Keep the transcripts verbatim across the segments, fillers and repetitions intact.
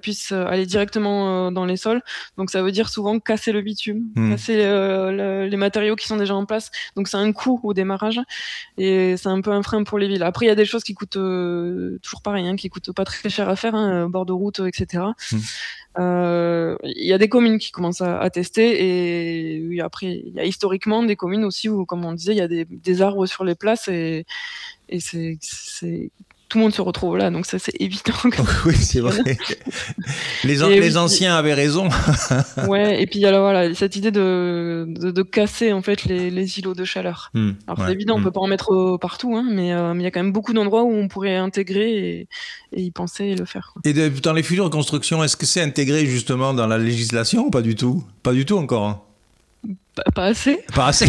puisse aller directement euh, dans les sols. Donc ça veut dire souvent casser le bitume, Mmh. casser euh, le, les matériaux qui sont déjà en place. Donc c'est un coût au démarrage et c'est un peu un frein pour les villes. Après il y a des choses qui coûtent euh, toujours pareil, hein, qui coûtent pas très cher à faire, hein, bord de route, et cetera. Mmh. Euh, il y a des communes qui commencent à, à tester et oui, après il y a historiquement des communes aussi où, comme on disait, il y a des, des arbres sur les places et, et c'est, c'est tout le monde se retrouve là, donc ça c'est évident. Oui, c'est vrai. Les, an- Et les oui, anciens avaient raison. ouais, et puis il y a voilà, cette idée de, de, de casser en fait les, les îlots de chaleur. Mmh, Alors ouais, c'est évident, on mmh. peut pas en mettre euh, partout, hein, mais euh, mais il y a quand même beaucoup d'endroits où on pourrait intégrer et, et y penser et le faire, quoi. Et de- dans les futures constructions, est-ce que c'est intégré justement dans la législation ou pas du tout? Pas du tout encore, hein. Pas, pas assez, Pas assez.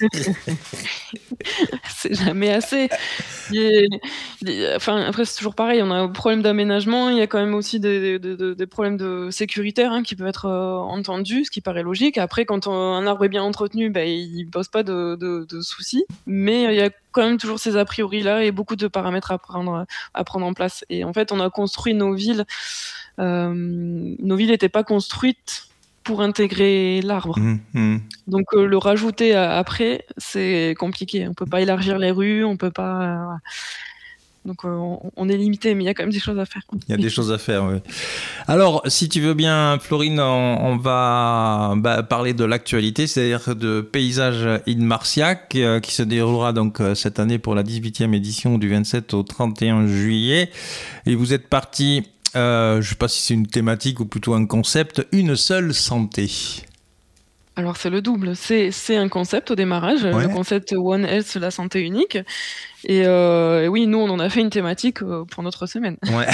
c'est jamais assez. Et, et, enfin, après, c'est toujours pareil, on a un problème d'aménagement, il y a quand même aussi des, des, des, des problèmes de sécuritaires hein, qui peuvent être euh, entendus, ce qui paraît logique. Après, quand on, un arbre est bien entretenu, bah, il ne pose pas de, de, de soucis, mais il y a quand même toujours ces a priori-là et beaucoup de paramètres à prendre, à prendre en place. Et en fait, on a construit nos villes, euh, nos villes n'étaient pas construites pour intégrer l'arbre. Mmh, mmh. Donc euh, le rajouter à- après, c'est compliqué. On peut pas élargir les rues, on peut pas. euh, voilà. Donc euh, on, on est limité, mais il y a quand même des choses à faire. Il y a des choses à faire, oui. Alors, si tu veux bien, Florine, on, on va bah, parler de l'actualité, c'est-à-dire de Paysage in Marciac, euh, qui se déroulera donc euh, cette année pour la dix-huitième édition du vingt-sept au trente et un juillet. Et vous êtes parti, euh, je ne sais pas si c'est une thématique ou plutôt un concept, une seule santé. Alors c'est le double, c'est, c'est un concept au démarrage, Ouais. le concept One Health, la santé unique. Et, euh, et oui, nous on en a fait une thématique euh, pour notre semaine. Ouais.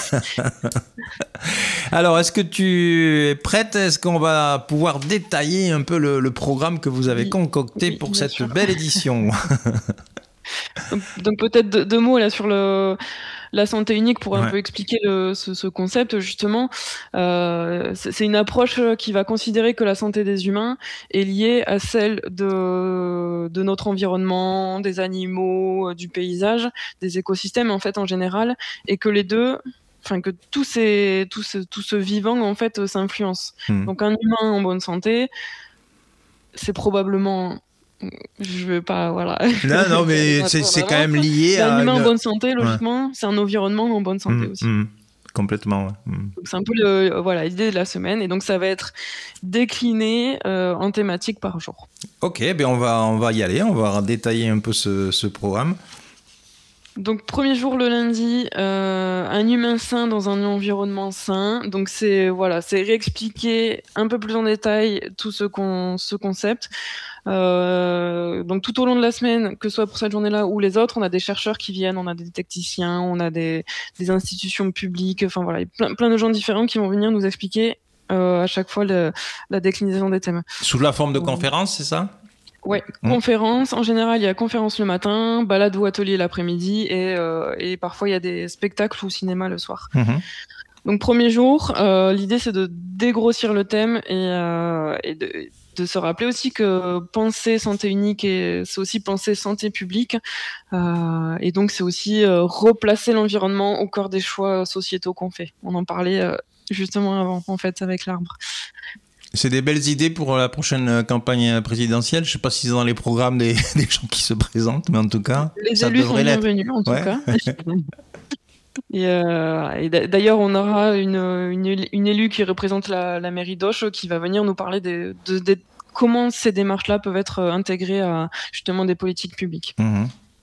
Alors, est-ce que tu es prête? Est-ce qu'on va pouvoir détailler un peu le, le programme que vous avez Oui, concocté oui, pour bien cette sûr. belle édition? Donc, donc peut-être deux, deux mots là sur le, la santé unique pour un Ouais. peu expliquer le, ce, ce concept justement. Euh, c'est, c'est une approche qui va considérer que la santé des humains est liée à celle de, de notre environnement, des animaux, du paysage, des écosystèmes en fait en général, et que les deux, enfin que tout, ces, tout, ce, tout ce vivant en fait s'influence. Hmm. Donc un humain en bonne santé, c'est probablement je veux pas, voilà. Non, non, mais c'est, c'est quand même lié un à humain une... en bonne santé, Ouais. logiquement, c'est un environnement en bonne santé Mmh, aussi. mmh. Complètement, ouais. Mmh. Donc c'est un peu le, voilà, l'idée de la semaine, et donc ça va être décliné euh, en thématiques par jour. Ok, ben on va, on va y aller, on va détailler un peu ce, ce programme. Donc premier jour le lundi, euh, un humain sain dans un environnement sain. Donc c'est voilà, c'est réexpliquer un peu plus en détail tout ce, con, ce concept. Euh, donc tout au long de la semaine, que ce soit pour cette journée-là ou les autres, on a des chercheurs qui viennent, on a des techniciens, on a des, des institutions publiques, enfin voilà, il y a plein, plein de gens différents qui vont venir nous expliquer euh, à chaque fois le, la déclinaison des thèmes. Sous la forme de Euh, conférence, c'est ça? Ouais, Mmh. conférence. En général, il y a conférence le matin, balade ou atelier l'après-midi, et, euh, et parfois il y a des spectacles ou cinéma le soir. Mmh. Donc premier jour, euh, l'idée c'est de dégrossir le thème et, euh, et de, de se rappeler aussi que penser santé unique, et c'est aussi penser santé publique, euh, et donc c'est aussi euh, replacer l'environnement au cœur des choix sociétaux qu'on fait. On en parlait euh, justement avant, en fait, avec l'arbre. C'est des belles idées pour la prochaine campagne présidentielle. Je ne sais pas si c'est dans les programmes des, des gens qui se présentent, mais en tout cas, Les ça élus sont devrait l'être. bienvenus, en tout Ouais. cas. Et, euh, et d'ailleurs, on aura une, une, une élue qui représente la, la mairie d'Auch qui va venir nous parler de, de, de comment ces démarches-là peuvent être intégrées à justement des politiques publiques. Mmh.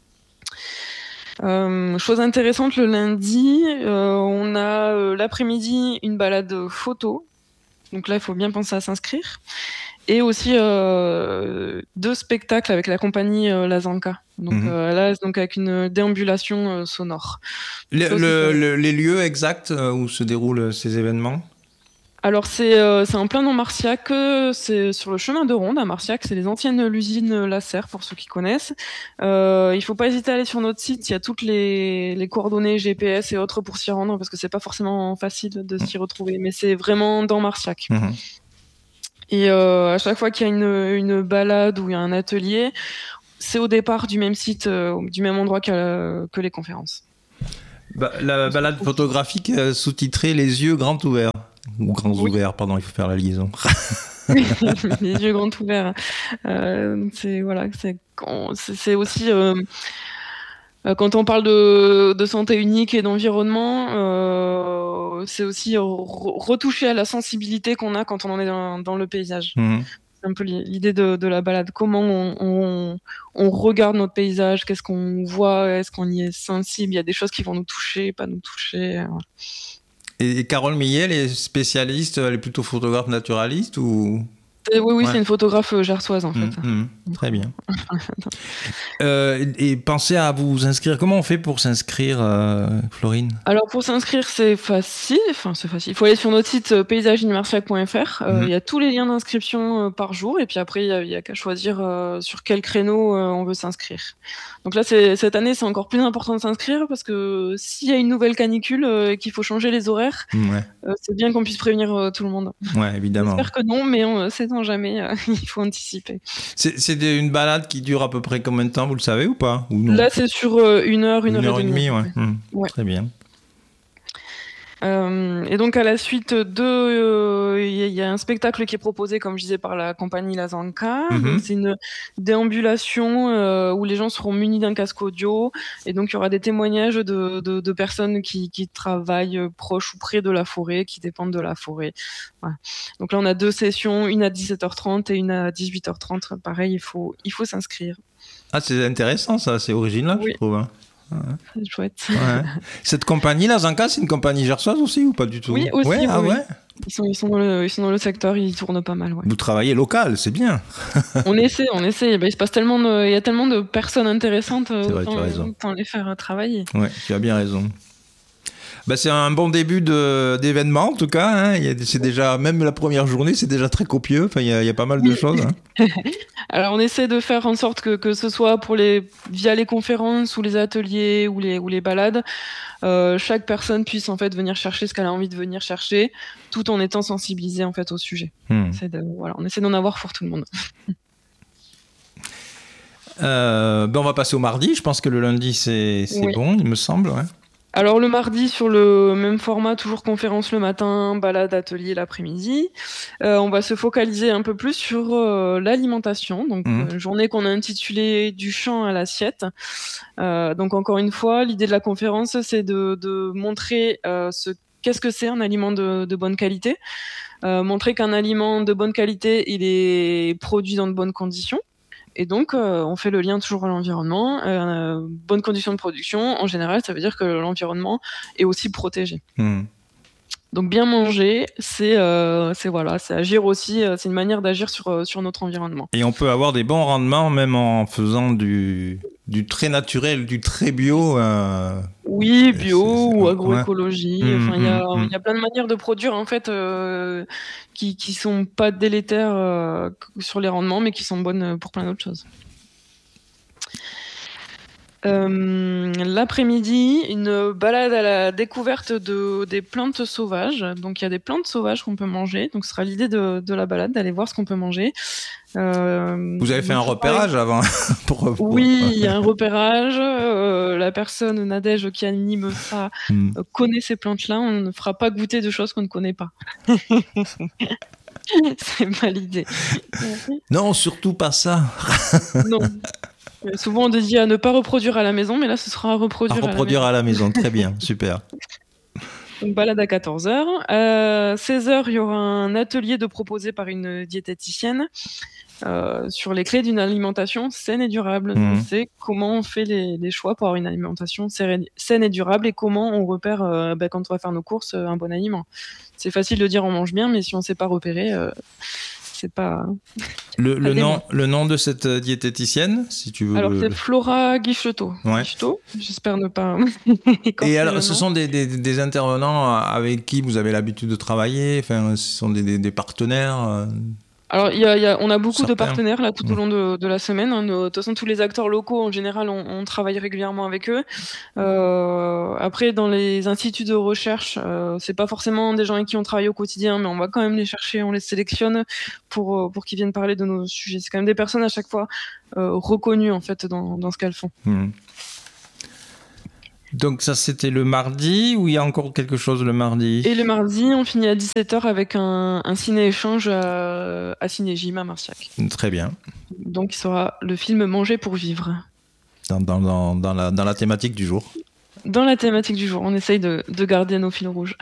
Euh, chose intéressante, le lundi, euh, on a euh, l'après-midi une balade photo. Donc là, il faut bien penser à s'inscrire. Et aussi euh, deux spectacles avec la compagnie euh, La Zanka. Donc Mmh. euh, là, donc avec une déambulation euh, sonore. Le, Ça aussi, le, ça- le, les lieux exacts où se déroulent ces événements? Alors c'est euh, c'est en plein dans Marciac, euh, c'est sur le chemin de Ronde à Marciac, c'est les anciennes l'usine Lasser pour ceux qui connaissent. Euh, il faut pas hésiter à aller sur notre site, il y a toutes les, les coordonnées G P S et autres pour s'y rendre parce que c'est pas forcément facile de s'y retrouver, mais c'est vraiment dans Marciac. Mmh. Et euh, à chaque fois qu'il y a une, une balade ou il y a un atelier, c'est au départ du même site, euh, du même endroit que, que les conférences. Bah, la balade photographique euh, sous-titrée Les yeux grands ouverts. Ou grands oui. ouverts, pardon, il faut faire la liaison. Les yeux grands ouverts. Euh, c'est, voilà, c'est, c'est, c'est aussi... Euh, quand on parle de, de santé unique et d'environnement, euh, c'est aussi re- retoucher à la sensibilité qu'on a quand on en est dans, dans le paysage. Mmh. C'est un peu l'idée de, de la balade. Comment on, on, on regarde notre paysage, qu'est-ce qu'on voit, est-ce qu'on y est sensible, il y a des choses qui vont nous toucher, pas nous toucher. Et Carole Millet, elle est spécialiste, elle est plutôt photographe naturaliste ou... Oui, oui, ouais. C'est une photographe gersoise en fait. Mmh, mmh, très bien. euh, et pensez à vous inscrire. Comment on fait pour s'inscrire, euh, Florine ? Alors pour s'inscrire, c'est facile. Enfin, c'est facile. Il faut aller sur notre site euh, paysage inmarsiac point f r. Il euh, mmh. y a tous les liens d'inscription euh, par jour. Et puis après, il n'y a, a qu'à choisir euh, sur quel créneau euh, on veut s'inscrire. Donc là, c'est, cette année, c'est encore plus important de s'inscrire parce que s'il y a une nouvelle canicule euh, et qu'il faut changer les horaires, ouais. euh, c'est bien qu'on puisse prévenir euh, tout le monde. Ouais, évidemment. J'espère que non, mais on, c'est jamais, euh, il faut anticiper. C'est, c'est une balade qui dure à peu près combien de temps, vous le savez ou pas ou non ? Là, c'est sur euh, une heure, une, une heure, heure et demie. demie. Ouais. Mmh. Ouais. Très bien. Euh, et donc à la suite de, il euh, y, y a un spectacle qui est proposé, comme je disais, par la compagnie La Zanka. Mm-hmm. C'est une déambulation euh, où les gens seront munis d'un casque audio, et donc il y aura des témoignages de, de, de personnes qui, qui travaillent proche ou près de la forêt, qui dépendent de la forêt. Voilà. Donc là, on a deux sessions, une à dix-sept heures trente et une à dix-huit heures trente. Pareil, il faut, il faut s'inscrire. Ah, c'est intéressant ça, c'est original, oui. Je trouve. Hein. Ouais. C'est chouette. Ouais. Cette compagnie, la Zanka, c'est une compagnie gersoise aussi ou pas du tout ? Oui, aussi. Ouais, oui, ah oui. ouais. Ils sont, ils, sont dans le, ils sont dans le secteur, ils tournent pas mal. Ouais. Vous travaillez local, c'est bien. On essaie, on essaie. Ben, il se passe tellement de, il y a tellement de personnes intéressantes. C'est vrai, autant, tu as raison. Autant les faire travailler. Ouais, tu as bien raison. Ben, c'est un bon début de, d'événement en tout cas. Hein. Il y a, c'est déjà, même la première journée, c'est déjà très copieux. Enfin, il y a, il y a pas mal de choses. Hein. Alors, on essaie de faire en sorte que, que ce soit pour les, via les conférences ou les ateliers ou les, ou les balades, euh, chaque personne puisse en fait venir chercher ce qu'elle a envie de venir chercher, tout en étant sensibilisée en fait au sujet. Hmm. C'est de, voilà, on essaie d'en avoir pour tout le monde. euh, ben on va passer au mardi. Je pense que le lundi c'est, c'est oui. bon, il me semble. Ouais. Alors le mardi, sur le même format, toujours conférence le matin, balade, atelier l'après-midi. Euh, on va se focaliser un peu plus sur euh, l'alimentation. Donc mmh. une journée qu'on a intitulée du champ à l'assiette. Euh, donc encore une fois, l'idée de la conférence, c'est de, de montrer euh, ce qu'est-ce que c'est un aliment de, de bonne qualité. Euh, montrer qu'un aliment de bonne qualité, il est produit dans de bonnes conditions. Et donc, euh, on fait le lien toujours à l'environnement. Euh, bonnes conditions de production, en général, ça veut dire que l'environnement est aussi protégé. Mmh. Donc, bien manger, c'est, euh, c'est, voilà, c'est agir aussi, euh, c'est une manière d'agir sur, sur notre environnement. Et on peut avoir des bons rendements même en faisant du, du très naturel, du très bio. Euh... Oui, bio c'est, c'est... ou agroécologie. Ouais. Enfin, il mmh, y a, mmh. y a plein de manières de produire en fait euh, qui qui sont pas délétères euh, sur les rendements, mais qui sont bonnes pour plein d'autres choses. Euh, l'après-midi, une balade à la découverte de, des plantes sauvages. Donc, il y a des plantes sauvages qu'on peut manger. Donc, ce sera l'idée de, de la balade, d'aller voir ce qu'on peut manger. Euh, Vous avez fait un repérage avant pour... Oui, il y a un repérage. Euh, la personne, Nadège, qui anime ça, mm. euh, connaît ces plantes-là. On ne fera pas goûter de choses qu'on ne connaît pas. C'est pas l'idée. Non, surtout pas ça. Non. Souvent, on dit à ne pas reproduire à la maison, mais là, ce sera à reproduire, à reproduire à la maison. À la maison. Très bien, super. Donc, balade à quatorze heures. Euh, seize heures, il y aura un atelier de proposé par une diététicienne euh, sur les clés d'une alimentation saine et durable. Mmh. C'est comment on fait les, les choix pour avoir une alimentation saine et durable et comment on repère, euh, bah, quand on va faire nos courses, un bon aliment. C'est facile de dire on mange bien, mais si on ne sait pas repérer... Euh, c'est pas... Le, le, nom, le nom de cette diététicienne, si tu veux. Alors, le... c'est Flora Guichetot. Ouais. Guichetot, j'espère ne pas... Et alors, ce sont des, des, des intervenants avec qui vous avez l'habitude de travailler, enfin, ce sont des, des, des partenaires. Alors, y a, y a, on a beaucoup Certains. de partenaires là tout au long de, de la semaine. Hein. De toute façon, tous les acteurs locaux, en général, on, on travaille régulièrement avec eux. Euh, après, dans les instituts de recherche, euh, c'est pas forcément des gens avec qui on travaille au quotidien, mais on va quand même les chercher, on les sélectionne pour pour qu'ils viennent parler de nos sujets. C'est quand même des personnes à chaque fois euh, reconnues en fait dans, dans ce qu'elles font. Mmh. Donc ça, c'était le mardi, ou il y a encore quelque chose le mardi? Et le mardi, on finit à dix-sept heures avec un, un ciné-échange à, à Ciné-Gym à Marciac. Très bien. Donc il sera le film Manger pour vivre. Dans, dans, dans, dans, la, dans la thématique du jour. Dans la thématique du jour, on essaye de, de garder nos fils rouges.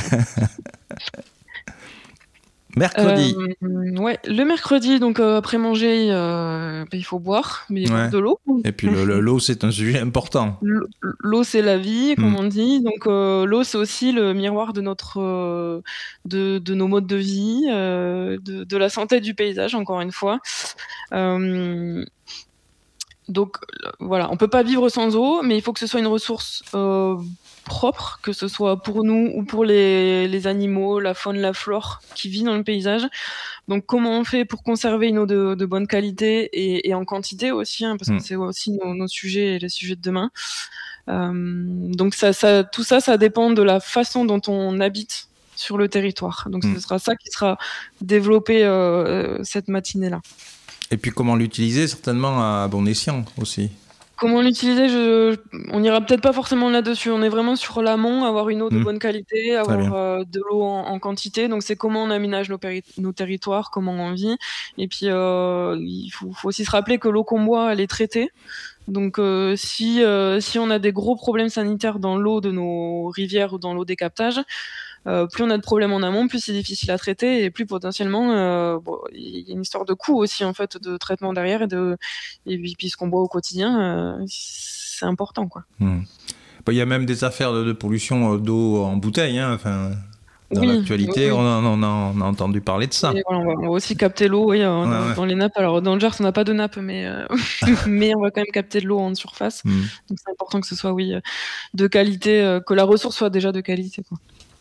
Mercredi. Euh, ouais, le mercredi, donc euh, après manger, euh, bah, il faut boire, mais il faut Ouais. de l'eau. Et puis le, le, l'eau, c'est un sujet important. L'eau, c'est la vie, comme Mm. on dit. Donc euh, l'eau, c'est aussi le miroir de notre, euh, de, de nos modes de vie, euh, de, de la santé du paysage, encore une fois. Euh, donc voilà, on peut pas vivre sans eau, mais il faut que ce soit une ressource euh, propre, que ce soit pour nous ou pour les, les animaux, la faune, la flore qui vit dans le paysage. Donc comment on fait pour conserver une eau de, de bonne qualité et, et en quantité aussi, hein, parce Mm. que c'est aussi nos, nos sujets et les sujets de demain. Euh, donc ça, ça, tout ça, ça dépend de la façon dont on habite sur le territoire. Donc Mm. ce sera ça qui sera développé euh, cette matinée-là. Et puis comment l'utiliser, certainement à bon escient aussi. Comment l'utiliser, je... on n'ira peut-être pas forcément là-dessus. On est vraiment sur l'amont, avoir une eau de Mmh. bonne qualité, avoir euh, de l'eau en, en quantité. Donc c'est comment on aménage nos, péri... nos territoires, comment on vit. Et puis euh, il faut, faut aussi se rappeler que l'eau qu'on boit, elle est traitée. Donc euh, si, euh, si on a des gros problèmes sanitaires dans l'eau de nos rivières ou dans l'eau des captages, Euh, plus on a de problèmes en amont, plus c'est difficile à traiter et plus potentiellement, euh, bon, il y a une histoire de coût aussi en fait de traitement derrière et de et puis, puis ce qu'on boit au quotidien, euh, c'est important quoi. Mmh. Bah, y a même des affaires de, de pollution d'eau en bouteille, hein, enfin. Dans oui, l'actualité, oui, oui. On, a, on, a, on a entendu parler de ça. Et voilà, on, va, on va aussi capter l'eau oui, euh, ouais, dans, ouais. dans les nappes. Alors dans le Gers, on n'a pas de nappe, mais, euh, mais on va quand même capter de l'eau en surface. Mmh. Donc c'est important que ce soit oui, de qualité, euh, que la ressource soit déjà de qualité. Quoi.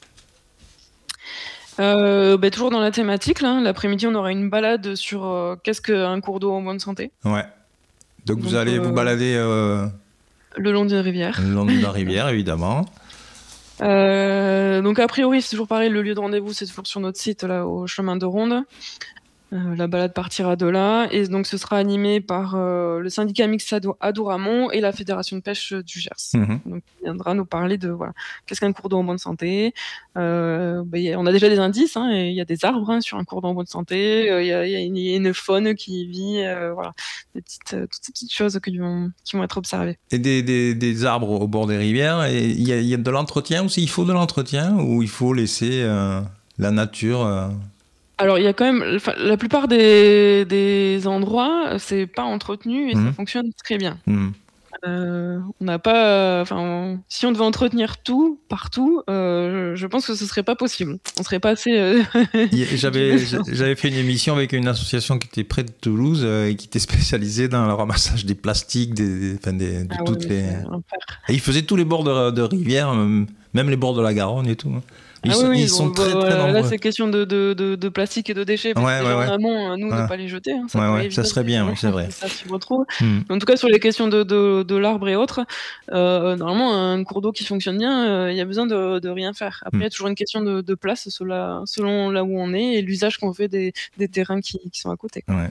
Euh, bah, toujours dans la thématique, là, l'après-midi, on aura une balade sur euh, qu'est-ce qu'un cours d'eau en bonne santé. Ouais. Donc, Donc vous allez euh, vous balader euh, le long d'une rivière. Le long d'une rivière, évidemment. Euh, donc a priori, c'est toujours pareil, le lieu de rendez-vous, c'est toujours sur notre site, là, au chemin de Ronde. Euh, la balade partira de là et donc ce sera animé par euh, le syndicat mixte Adour-Amont et la fédération de pêche du Gers. Mmh. Donc il viendra nous parler de voilà, qu'est-ce qu'un cours d'eau en bonne santé. Euh, bah, y a, on a déjà des indices, hein, il y a des arbres hein, sur un cours d'eau en bonne santé, il euh, y, y, y a une faune qui y vit, euh, voilà, des petites, euh, toutes ces petites choses qui vont, qui vont être observées. Et des, des, des arbres au bord des rivières, il y, y a de l'entretien aussi, il faut de l'entretien ou il faut laisser euh, la nature euh... Alors, il y a quand même, la plupart des, des endroits, c'est pas entretenu et mmh. ça fonctionne très bien. Mmh. Euh, on n'a pas, enfin, on, si on devait entretenir tout partout, euh, je, je pense que ce serait pas possible. On serait pas assez. Euh, j'avais, j'avais fait une émission avec une association qui était près de Toulouse euh, et qui était spécialisée dans le ramassage des plastiques, des, enfin des, de ah toutes ouais, les. Et ils faisaient tous les bords de, de rivières, même les bords de la Garonne et tout. Ils, ah sont, oui, ils sont bon, très, bah, très nombreux. Là, c'est question de, de, de, de plastique et de déchets. Parce ouais, que ouais, déjà ouais. en amont, nous, ouais. ne pas les jeter. Hein, ça, ouais, ouais, ça serait bien, oui, c'est vrai. Ça s'y retrouve. Mm. En tout cas, sur les questions de, de, de l'arbre et autres, euh, normalement, un cours d'eau qui fonctionne bien, il euh, y a besoin de, de rien faire. Après, il mm. y a toujours une question de, de place selon, selon là où on est et l'usage qu'on fait des, des terrains qui, qui sont à côté. Ouais.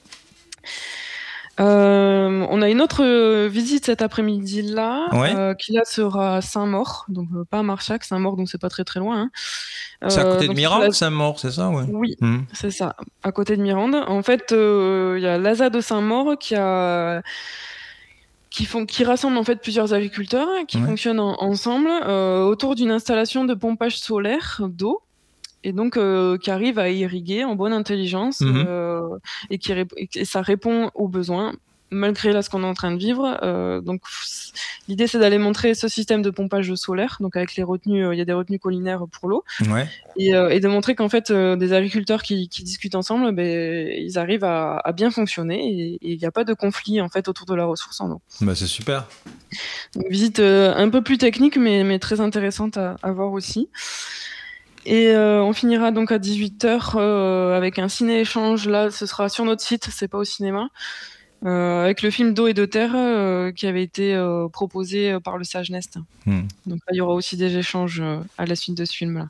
Euh, on a une autre visite cet après-midi-là, ouais. euh, qui là sera à Saint-Maur, donc euh, pas à Marciac, Saint-Maur, donc c'est pas très très loin. Hein. Euh, c'est à côté de Mirande, la... Saint-Maur, c'est ça, ouais. Oui, mmh. c'est ça, à côté de Mirande. En fait, il euh, y a l'A S A de Saint-Maur qui a qui font, qui rassemble en fait plusieurs agriculteurs qui ouais. fonctionnent en, ensemble euh, autour d'une installation de pompage solaire d'eau. Et donc euh, qui arrive à irriguer en bonne intelligence mmh. euh, et, qui rép- et ça répond aux besoins malgré là ce qu'on est en train de vivre. Euh, donc l'idée c'est d'aller montrer ce système de pompage solaire, donc avec les retenues, il euh, y a des retenues collinaires pour l'eau, ouais. et, euh, et de montrer qu'en fait euh, des agriculteurs qui, qui discutent ensemble, ben, ils arrivent à, à bien fonctionner et il n'y a pas de conflit en fait autour de la ressource en eau. Bah, c'est super. Une visite euh, un peu plus technique mais, mais très intéressante à, à voir aussi. Et euh, on finira donc à dix-huit heures euh, avec un ciné-échange. Là, ce sera sur notre site, c'est pas au cinéma, euh, avec le film D'eau et de terre euh, qui avait été euh, proposé par le Sage Nest. Mm. Donc là, il y aura aussi des échanges euh, à la suite de ce film-là.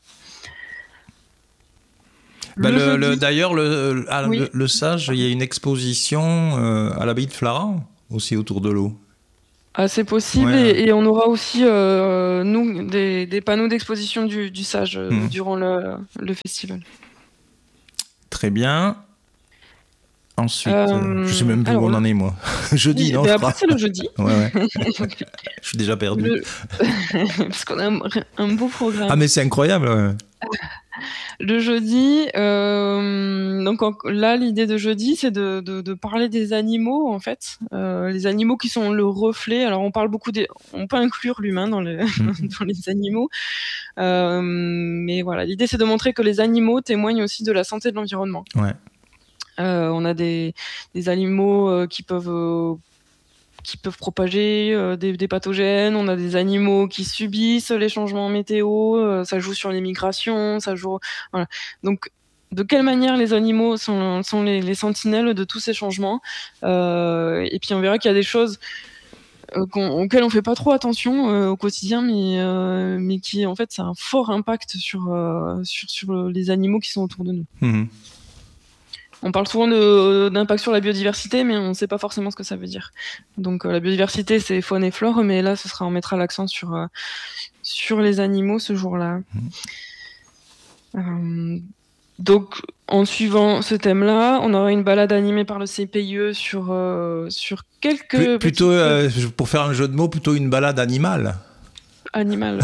Bah le le, le, d'ailleurs, le, à, oui. le, le Sage, il y a une exposition euh, à l'abbaye de Flaran, aussi autour de l'eau. Ah, c'est possible, Ouais. et, et on aura aussi, euh, nous, des, des panneaux d'exposition du, du sage euh, Mmh. durant le, le festival. Très bien. Ensuite, euh, je sais Euh, même plus où alors, on en le- est, moi. Jeudi, oui, non, ben je après, crois. c'est le jeudi. Ouais, ouais. Je suis déjà perdu. Le- Parce qu'on a un, un beau programme. Ah, mais c'est incroyable. Ouais. Le jeudi, euh, donc en- là, l'idée de jeudi, c'est de, de, de parler des animaux, en fait. Euh, les animaux qui sont le reflet. Alors, on parle beaucoup des. On peut inclure l'humain dans, les Mmh. dans les animaux. Euh, mais voilà, l'idée, c'est de montrer que les animaux témoignent aussi de la santé de l'environnement. Ouais. Euh, on a des, des animaux euh, qui peuvent. euh, qui peuvent propager euh, des, des pathogènes, on a des animaux qui subissent les changements météo, euh, ça joue sur les migrations, ça joue... Voilà. Donc, de quelle manière les animaux sont, sont les, les sentinelles de tous ces changements. Euh, et puis on verra qu'il y a des choses euh, qu'on- auxquelles on fait pas trop attention euh, au quotidien, mais, euh, mais qui en fait ça a un fort impact sur, euh, sur, sur les animaux qui sont autour de nous. Mmh. On parle souvent de- d'impact sur la biodiversité, mais on ne sait pas forcément ce que ça veut dire. Donc euh, la biodiversité, c'est faune et flore, mais là, ce sera, on mettra l'accent sur, euh, sur les animaux ce jour-là. Euh, donc, en suivant ce thème-là, on aura une balade animée par le C P I E sur, euh, sur quelques Plu- Plutôt, petits euh, pour faire un jeu de mots, plutôt une balade animale. animaux.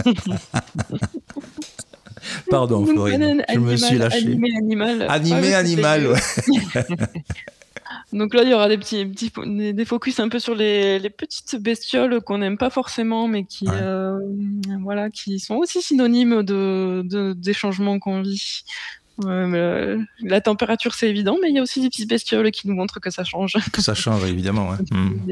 Pardon, Donc, Florine. banane, Je me suis animal, lâché. animé, animal. Animé, par le C P I E. animal, ouais. Donc là, il y aura des petits, petits fo- des, des focus un peu sur les, les petites bestioles qu'on n'aime pas forcément, mais qui, Ouais. euh, voilà, qui sont aussi synonymes de, de- des changements qu'on vit. Ouais, mais, euh, la température, c'est évident, mais il y a aussi des petites bestioles qui nous montrent que ça change. Que ça change, évidemment. Ouais. Mmh.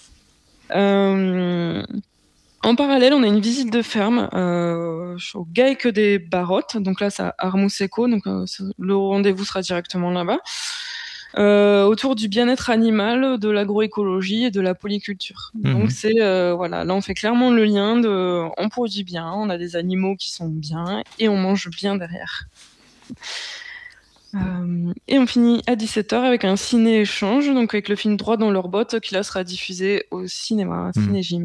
Euh, en parallèle, on a une visite de ferme euh, au Gaïque des Barottes. Donc là, c'est à Armouseco. Donc euh, c'est- le rendez-vous sera directement là-bas. Euh, autour du bien-être animal, de l'agroécologie et de la polyculture. Mhm. Donc c'est euh, voilà, là on fait clairement le lien de on produit bien, on a des animaux qui sont bien et on mange bien derrière. Euh, et on finit à dix-sept heures avec un ciné-échange, donc avec le film Droit dans leurs bottes qui là sera diffusé au cinéma, Mhm. Ciné-Gym.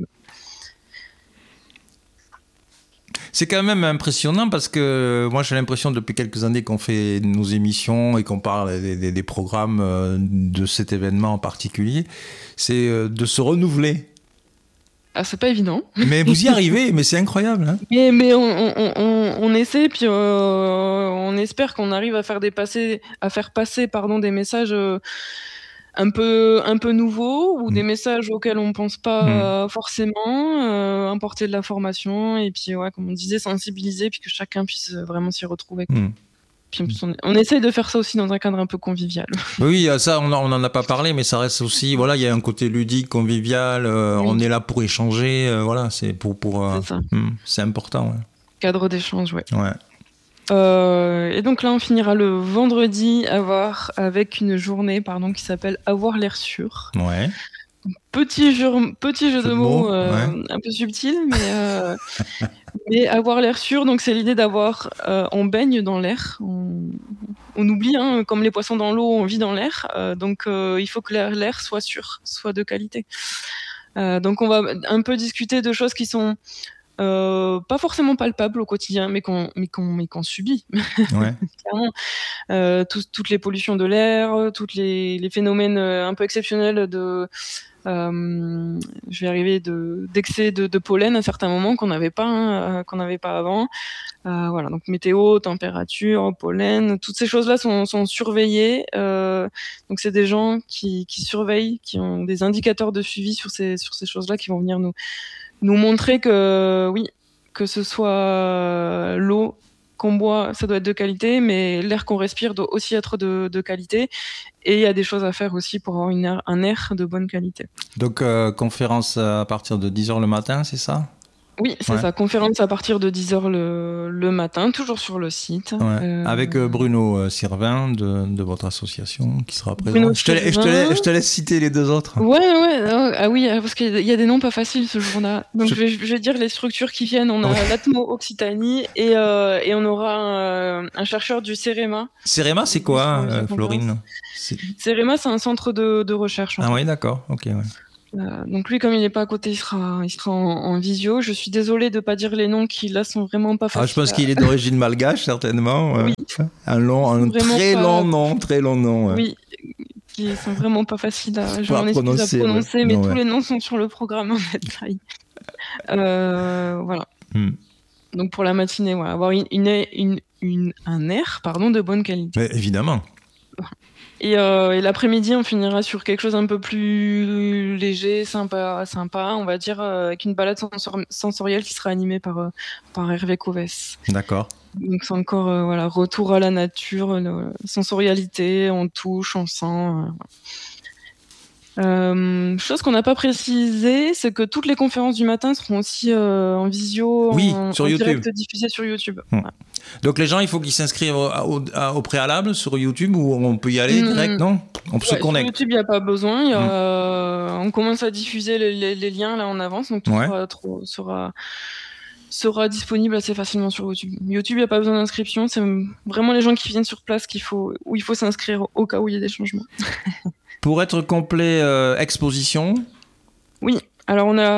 C'est quand même impressionnant parce que moi j'ai l'impression depuis quelques années qu'on fait nos émissions et qu'on parle des, des- des programmes euh, de cet événement en particulier, c'est euh, de se renouveler. Ah, c'est pas évident. Mais vous y arrivez, mais c'est incroyable. Hein. Mais, mais on, on, on, on essaie, puis euh, on espère qu'on arrive à faire, des passer, à faire passer pardon, des messages euh, un, peu, un peu nouveaux ou Mm. des messages auxquels on ne pense pas Mm. euh, forcément, euh, apporter de l'information et puis, ouais, comme on disait, sensibiliser, puis que chacun puisse vraiment s'y retrouver. Quoi. Mm. Puis on, on essaye de faire ça aussi dans un cadre un peu convivial. Oui, ça, on n'en a pas parlé, mais ça reste aussi, voilà, il y a un côté ludique, convivial, euh, Oui. on est là pour échanger, euh, voilà, c'est pour, pour, euh, C'est ça. mm, c'est important, ouais. Cadre d'échange, ouais. Ouais. Euh, et donc là, on finira le vendredi avoir, avec une journée pardon, qui s'appelle Avoir l'air sûr. Ouais. Petit jeu, petit jeu Jeu de de mots, mots, euh, ouais. un peu subtil, mais, euh, mais avoir l'air sûr, donc c'est l'idée d'avoir, euh, on baigne dans l'air, on, on oublie, hein, comme les poissons dans l'eau, on vit dans l'air, euh, donc euh, il faut que l'air, l'air soit sûr, soit de qualité. Euh, donc on va un peu discuter de choses qui sont euh, pas forcément palpables au quotidien, mais qu'on, mais qu'on, mais qu'on subit. Ouais. Clairement. Euh, tout- toutes les pollutions de l'air, tous les, les phénomènes euh, un peu exceptionnels de, euh, je vais arriver de, d'excès de, de pollen à certains moments qu'on n'avait pas, hein, euh, qu'on n'avait pas avant. Euh, voilà, donc météo, température, pollen, toutes ces choses-là sont, sont surveillées. Euh, donc c'est des gens qui, qui surveillent, qui ont des indicateurs de suivi sur ces, sur ces choses-là, qui vont venir nous, nous montrer que oui, que ce soit l'eau qu'on boit, ça doit être de qualité, mais l'air qu'on respire doit aussi être de, de qualité. Et il y a des choses à faire aussi pour avoir une air, un air de bonne qualité. Donc, euh, conférence à partir de dix heures le matin, c'est ça ? Oui, c'est Ouais. ça. Conférence à partir de dix heures le, le matin, toujours sur le site. Ouais. Euh, Avec euh, Bruno euh, Sirvin de, de votre association qui sera présent. Bruno Je te, la- je, te Sirvin. la- je te laisse citer les deux autres. Ouais, ouais, euh, ah oui, euh, parce qu'il y a des noms pas faciles ce jour-là. Donc Je- je, vais, je vais dire les structures qui viennent. On a Ouais. l'Atmo Occitanie et, euh, et on aura un, un chercheur du CEREMA. Cérema, c'est quoi, Sur la euh, conférence. Florine C'est- CEREMA, c'est un centre de, de recherche. En Ah fait. oui, d'accord. Ok. Ouais. Euh, donc lui, comme il n'est pas à côté, il sera, il sera en, en visio. Je suis désolée de ne pas dire les noms qui là sont vraiment pas Ah, je faciles pense à... qu'il est d'origine malgache, certainement. Ouais. Oui, Un long, ils sont un vraiment très long pas... nom, très long nom. Ouais. Oui, qui sont vraiment pas faciles à... Je Pas à m'en excuse à prononcer, ouais. prononcer, mais Non, tous ouais. les noms sont sur le programme en détail. Euh, voilà. Hmm. Donc pour la matinée, voilà, avoir une, une, une, une- un air pardon, de bonne qualité. Mais évidemment. Et, euh, et l'après-midi, on finira sur quelque chose un peu plus léger, sympa, sympa on va dire, euh, avec une balade sensor- sensorielle qui sera animée par, euh, par Hervé Covès. D'accord. Donc c'est encore euh, voilà, retour à la nature, euh, sensorialité, on touche, on sent. Euh, voilà. Euh, chose qu'on n'a pas précisé, c'est que toutes les conférences du matin seront aussi euh, en visio, Oui, en, sur en YouTube. direct diffusées sur YouTube. Hmm. Voilà. Donc les gens, il faut qu'ils s'inscrivent au, au, au préalable sur YouTube ou on peut y aller direct, Mmh, non? On se ouais, sur connecte. YouTube, il n'y a pas besoin. Y a, Hmm. euh, on commence à diffuser les, les, les liens là en avance, donc tout Ouais. sera, trop, sera, sera disponible assez facilement sur YouTube. YouTube, il n'y a pas besoin d'inscription. C'est vraiment les gens qui viennent sur place qu'il faut, où il faut s'inscrire au cas où il y a des changements. Pour être complet, euh, exposition. Oui. Alors on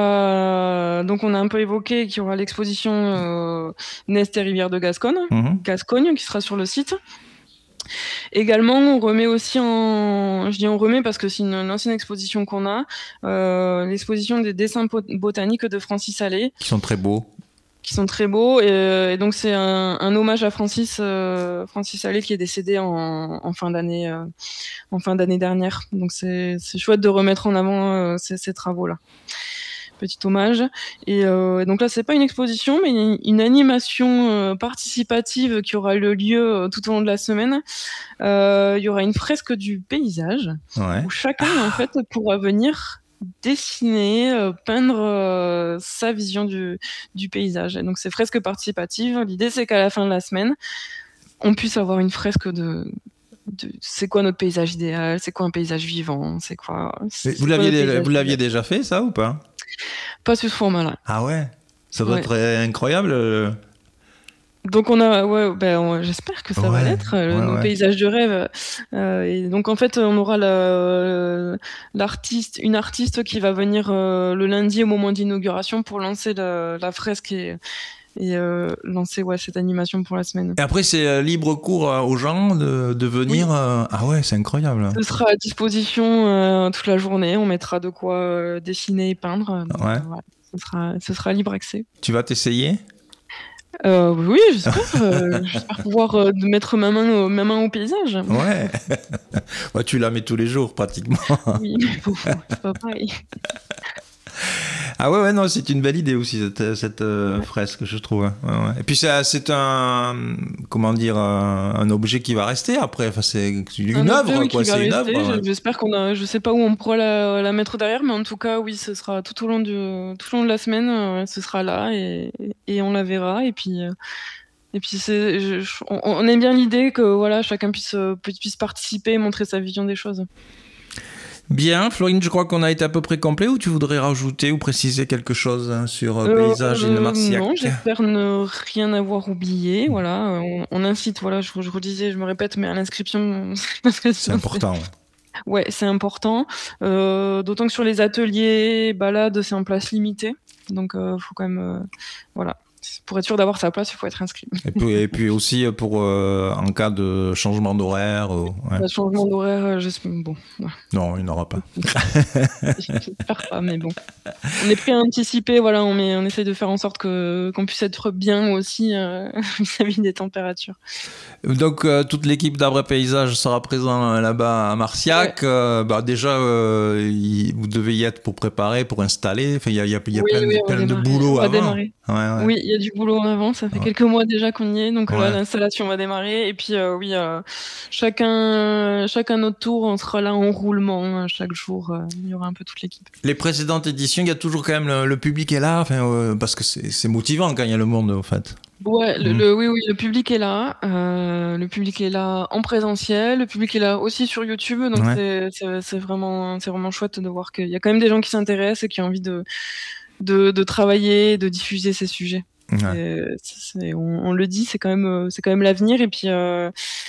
a donc on a un peu évoqué qu'il y aura l'exposition euh, Nest et Rivière de Gascogne, Mm-hmm. Gascogne qui sera sur le site. Également, on remet aussi en, je dis on remet parce que c'est une, une ancienne exposition qu'on a, euh, l'exposition des dessins botaniques de Francis Allais. Qui sont très beaux. Qui sont très beaux et, et donc c'est un, un hommage à Francis euh, Francis Allais qui est décédé en, en fin d'année euh, en fin d'année dernière. Donc c'est c'est chouette de remettre en avant euh, ces, ces travaux là. Petit hommage. Et euh, donc là, c'est pas une exposition, mais une, une animation euh, participative qui aura le lieu euh, tout au long de la semaine. Euh, il y aura une fresque du paysage Ouais. où chacun, en fait, pourra venir dessiner, euh, peindre euh, sa vision du, du paysage. Et donc, c'est fresque participative. L'idée, c'est qu'à la fin de la semaine, on puisse avoir une fresque de, de c'est quoi notre paysage idéal, c'est quoi un paysage vivant, c'est quoi. C'est Vous quoi l'aviez, vous l'aviez déjà fait, ça, ou pas? Pas sous ce format-là. Ah ouais. Ça doit ouais. être incroyable. Donc on a, ouais, ben on, j'espère que ça ouais, va l'être, ouais, nos ouais. paysages de rêve. Euh, et donc en fait, on aura la, l'artiste, une artiste qui va venir euh, le lundi au moment d'inauguration pour lancer la, la fresque et, et euh, lancer ouais cette animation pour la semaine. Et après, c'est euh, libre cours euh, aux gens de, de venir. Oui. Euh... Ah ouais, c'est incroyable. Ce sera à disposition euh, toute la journée. On mettra de quoi euh, dessiner et peindre. Donc, ouais. euh, voilà, ce sera, ce sera libre accès. Tu vas t'essayer? Euh, oui, j'espère. euh, j'espère pouvoir euh, mettre ma main, au, ma main au paysage. Ouais. ouais. Tu la mets tous les jours, pratiquement. Oui, mais bon, c'est pas pareil. Ah ouais, ouais, non, c'est une belle idée aussi, cette, cette euh, ouais. fresque, je trouve. Ouais, ouais. Et puis, c'est, c'est un, comment dire, un, un objet qui va rester après. Enfin, c'est une un œuvre, objet, oui, quoi. Qui C'est va une rester. œuvre. Ouais. J'espère qu'on a, je sais pas où on pourra la, la mettre derrière, mais en tout cas, oui, ce sera tout au long du, tout au long de la semaine, euh, ce sera là et, et on la verra. Et puis, euh, et puis c'est, je, je, on, on aime bien l'idée que voilà, chacun puisse, puisse participer, montrer sa vision des choses. Bien, Florine, je crois qu'on a été à peu près complet, ou tu voudrais rajouter ou préciser quelque chose hein, sur euh, paysage euh, Inne-Marciac? Non, j'espère ne rien avoir oublié. Voilà, on, on incite, voilà, je, je redisais, je me répète, mais à l'inscription, parce que c'est important. Ouais, c'est important. Euh, d'autant que sur les ateliers, balades, c'est en place limitée. Donc, il euh, faut quand même, euh, voilà. Pour être sûr d'avoir sa place, il faut être inscrit. Et puis, et puis aussi pour euh, en cas de changement d'horaire. Ou, ouais. Le changement d'horaire, j'espère. Bon. Ouais. Non, il n'y en aura pas. J'espère pas, mais bon. On est prêt à anticiper, voilà, on, met, on essaye de faire en sorte que, qu'on puisse être bien aussi euh, vis-à-vis des températures. Donc, euh, toute l'équipe d'Arbre Paysage sera présente là-bas à Marciac. Ouais. Euh, bah, déjà, euh, y, vous devez y être pour préparer, pour installer. Enfin, il y a, y a, y a oui, plein, oui, de, plein de boulot on va avant. Démarrer. Ouais, ouais. Oui, il y a du boulot avant. Ça fait ouais. quelques mois déjà qu'on y est. Donc ouais. là, l'installation va démarrer. Et puis, euh, oui, euh, chacun, chacun notre tour, on sera là en roulement chaque jour. Euh, il y aura un peu toute l'équipe. Les précédentes éditions, il y a toujours quand même le, le public est là. Enfin, euh, parce que c'est, c'est motivant quand il y a le monde, en fait. Ouais, le, mmh. le, oui, oui, le public est là. Euh, le public est là en présentiel. Le public est là aussi sur YouTube. Donc ouais. c'est, c'est, c'est vraiment, c'est vraiment chouette de voir qu'il y a quand même des gens qui s'intéressent et qui ont envie de, de, de travailler, de diffuser ces sujets. Ouais. Et c'est, c'est, on, on le dit, c'est quand même, c'est quand même l'avenir. Et puis, euh,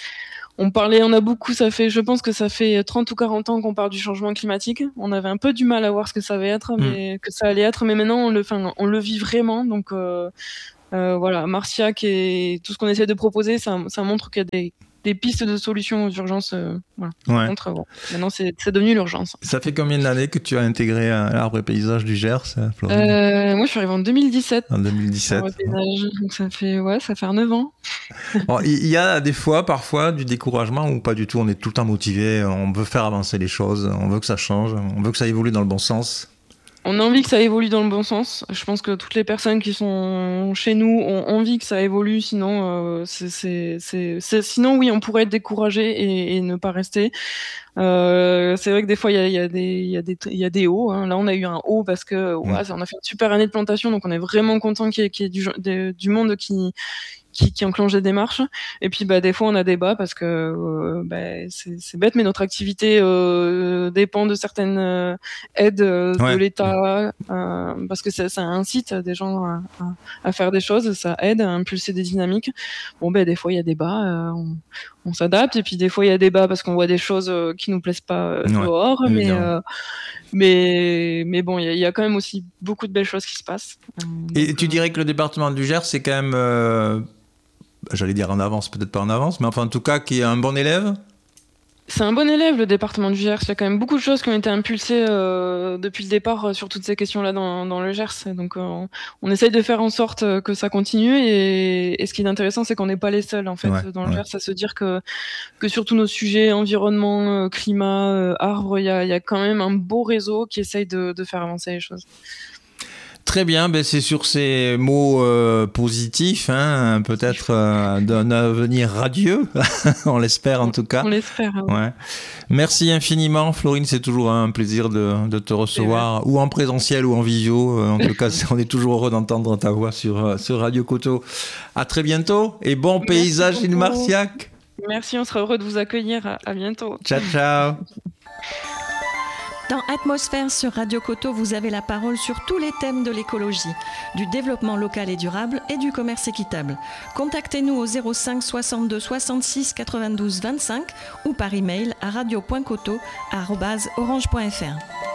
On parlait, on a beaucoup, ça fait, je pense que ça fait trente ou quarante ans qu'on parle du changement climatique. On avait un peu du mal à voir ce que ça allait être, mais, mmh. que ça allait être, mais maintenant on le, enfin, on le vit vraiment. Donc euh, euh, voilà, Marciac et tout ce qu'on essaie de proposer, ça, ça montre qu'il y a des, des pistes de solutions aux urgences. Euh, voilà. Ouais. Contre, bon, maintenant c'est, c'est devenu l'urgence. Ça fait combien d'années que tu as intégré l'Arbre et Paysage du Gers, Florine? euh, Moi je suis arrivée en deux mille dix-sept. En deux mille dix-sept. Ouais. Donc ça fait, ouais, ça fait neuf ans. Bon, il y a des fois, parfois, du découragement ou pas du tout. On est tout le temps motivé, on veut faire avancer les choses, on veut que ça change, on veut que ça évolue dans le bon sens. On a envie que ça évolue dans le bon sens. Je pense que toutes les personnes qui sont chez nous ont envie que ça évolue. Sinon, euh, c'est, c'est, c'est, c'est, sinon oui, on pourrait être découragé et, et ne pas rester. Euh, c'est vrai que des fois, il y a, y a des, il y a des, il y a des hauts. Hein. Là, on a eu un haut parce que ouais, mmh. on a fait une super année de plantation, donc on est vraiment content qu'il y ait, qu'il y ait du, de, du monde qui Qui, qui enclenche des démarches. Et puis bah, des fois on a des bas parce que euh, bah, c'est, c'est bête, mais notre activité euh, dépend de certaines euh, aides euh, ouais. de l'État, euh, parce que ça, ça incite des gens à, à, à faire des choses, ça aide à impulser des dynamiques. Bon ben bah, des fois il y a des bas, euh, on, on s'adapte, et puis des fois il y a des bas parce qu'on voit des choses euh, qui nous plaisent pas euh, ouais, dehors, mais, euh, mais mais bon il y, y a quand même aussi beaucoup de belles choses qui se passent. Euh, et donc, tu euh... dirais que le département du Gers c'est quand même euh... j'allais dire en avance, peut-être pas en avance, mais enfin en tout cas qui est un bon élève? C'est un bon élève, le département du Gers. Il y a quand même beaucoup de choses qui ont été impulsées euh, depuis le départ euh, sur toutes ces questions-là dans, dans le Gers. Donc euh, on, on essaye de faire en sorte que ça continue. Et, et ce qui est intéressant, c'est qu'on n'est pas les seuls en fait ouais, dans le ouais. Gers à se dire que, que sur tous nos sujets, environnement, euh, climat, euh, arbres, il y a, y a quand même un beau réseau qui essaye de, de faire avancer les choses. Très bien, ben c'est sur ces mots euh, positifs, hein, peut-être euh, d'un avenir radieux, on l'espère en tout cas. On l'espère. Oui. Ouais. Merci infiniment, Florine, c'est toujours un plaisir de, de te recevoir, ou en présentiel ou en visio. En tout cas, on est toujours heureux d'entendre ta voix sur, sur Radio Coteau. À très bientôt et bon Merci paysage in Marciac. Merci, on sera heureux de vous accueillir. À, à bientôt. Ciao, ciao. Dans Atmosphère sur Radio Coteau, vous avez la parole sur tous les thèmes de l'écologie, du développement local et durable et du commerce équitable. Contactez-nous au zéro cinq soixante-deux soixante-six quatre-vingt-douze vingt-cinq ou par email à radio point coteau arobase orange point f r.